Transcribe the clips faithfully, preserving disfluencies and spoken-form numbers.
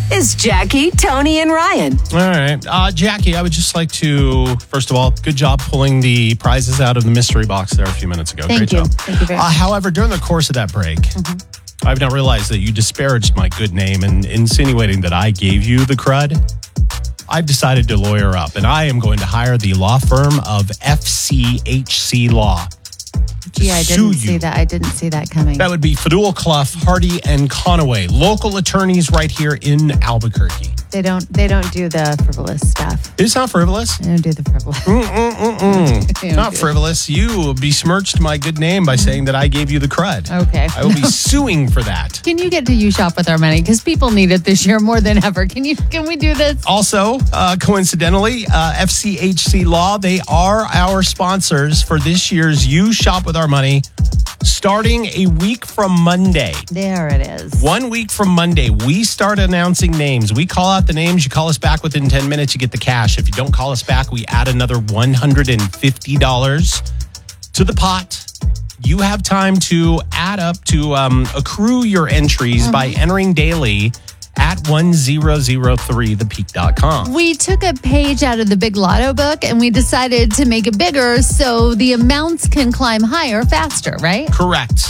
is Jackie, Tony, and Ryan. All right. Uh, Jackie, I would just like to, first of all, good job pulling the prizes out of the mystery box there a few minutes ago. Thank Great you. job. Thank you very Uh, much. however, during the course of that break, mm-hmm. I've now realized that you disparaged my good name and insinuating that I gave you the crud. I've decided to lawyer up, and I am going to hire the law firm of F C H C Law. Yeah, I didn't see that. I didn't see that coming. That would be Fadul, Clough, Hardy, and Conaway, local attorneys right here in Albuquerque. They don't. They don't do the frivolous stuff. It's not frivolous. They don't do the frivolous. Mm-mm-mm-mm. Not frivolous. You besmirched my good name by saying that I gave you the crud. Okay. I will be suing for that. Can you get to You Shop with our money? Because people need it this year more than ever. Can you? Can we do this? Also, uh, coincidentally, uh, F C H C Law, they are our sponsors for this year's You Shop with Our Money, starting a week from Monday. There it is. One week from Monday, we start announcing names. We call out the names. You call us back within ten minutes, you get the cash. If you don't call us back, we add another one hundred fifty dollars to the pot. You have time to add up to um, accrue your entries mm-hmm. by entering daily at one thousand three the peak dot com. We took a page out of the Big Lotto book and we decided to make it bigger so the amounts can climb higher faster, right? Correct.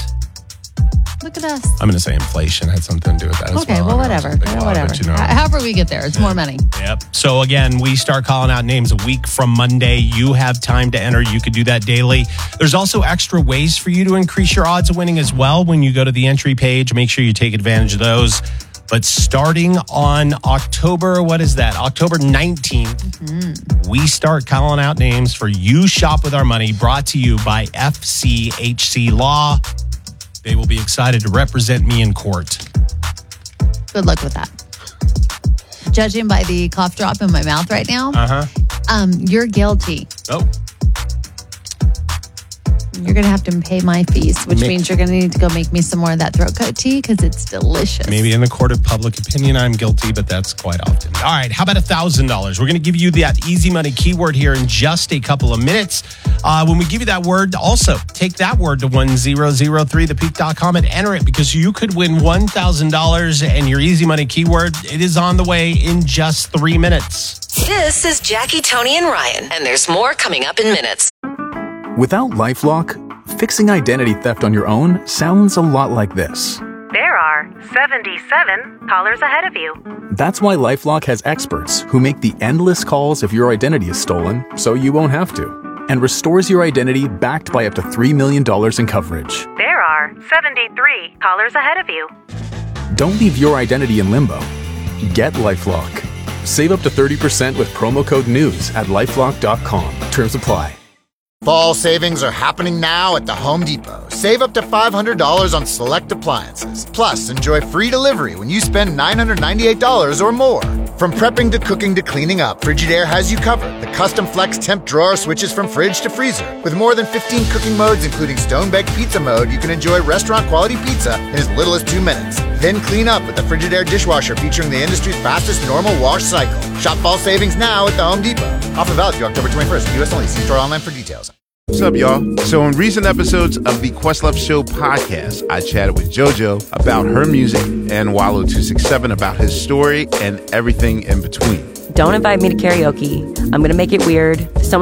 Look at us. I'm going to say inflation had something to do with that as okay, well. well, whatever. Well, well, whatever. but, you know, However we get there, it's yeah. more money. Yep. So again, we start calling out names a week from Monday. You have time to enter. You could do that daily. There's also extra ways for you to increase your odds of winning as well. When you go to the entry page, make sure you take advantage of those. But starting on October, what is that? October nineteenth, mm-hmm. we start calling out names for You Shop with Our Money, brought to you by F C H C Law. They will be excited to represent me in court. Good luck with that. Judging by the cough drop in my mouth right now, uh-huh. um, you're guilty. Oh. You're going to have to pay my fees, which May- means you're going to need to go make me some more of that throat coat tea because it's delicious. Maybe in the court of public opinion, I'm guilty, but that's quite often. All right, how about one thousand dollars? We're going to give you that easy money keyword here in just a couple of minutes. Uh, when we give you that word, also take that word to one thousand three the peak dot com and enter it because you could win one thousand dollars and your easy money keyword, it is on the way in just three minutes. This is Jackie, Tony, and Ryan, and there's more coming up in minutes. Without LifeLock, fixing identity theft on your own sounds a lot like this. There are seventy-seven callers ahead of you. That's why LifeLock has experts who make the endless calls if your identity is stolen, so you won't have to, and restores your identity backed by up to three million dollars in coverage. There are seventy-three callers ahead of you. Don't leave your identity in limbo. Get LifeLock. Save up to thirty percent with promo code NEWS at lifelock dot com. Terms apply. Fall savings are happening now at the Home Depot. Save up to five hundred dollars on select appliances. Plus, enjoy free delivery when you spend nine hundred ninety-eight dollars or more. From prepping to cooking to cleaning up, Frigidaire has you covered. The custom flex temp drawer switches from fridge to freezer. With more than fifteen cooking modes, including stone-baked pizza mode, you can enjoy restaurant-quality pizza in as little as two minutes. Then clean up with the Frigidaire dishwasher featuring the industry's fastest normal wash cycle. Shop fall savings now at the Home Depot. Offer valid through October twenty-first. U S only. See store online for details. What's up, y'all? So in recent episodes of the Questlove Show podcast, I chatted with JoJo about her music and Wallow two six seven about his story and everything in between. Don't invite me to karaoke. I'm going to make it weird. Someone